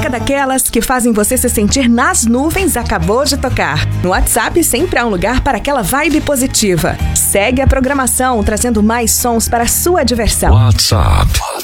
música daquelas que fazem você se sentir nas nuvens acabou de tocar. No WhatsApp sempre há um lugar para aquela vibe positiva. Segue a programação, trazendo mais sons para a sua diversão. WhatsApp.